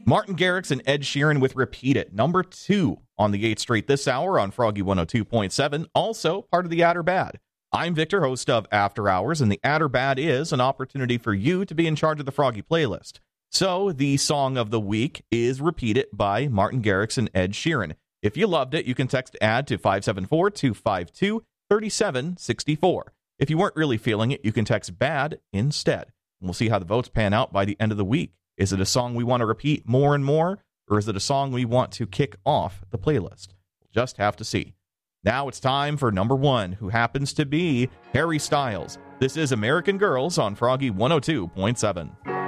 Martin Garrix and Ed Sheeran with Repeat It, number 2 on the 8th Straight this hour on Froggy 102.7, also part of the Add or Bad. I'm Victor, host of After Hours, and the Add or Bad is an opportunity for you to be in charge of the Froggy playlist. So the song of the week is Repeat It by Martin Garrix and Ed Sheeran. If you loved it, you can text ADD to 574-252-3764. If you weren't really feeling it, you can text BAD instead. And we'll see how the votes pan out by the end of the week. Is it a song we want to repeat more and more, or is it a song we want to kick off the playlist? We'll just have to see. Now it's time for number 1, who happens to be Harry Styles. This is American Girls on Froggy 102.7.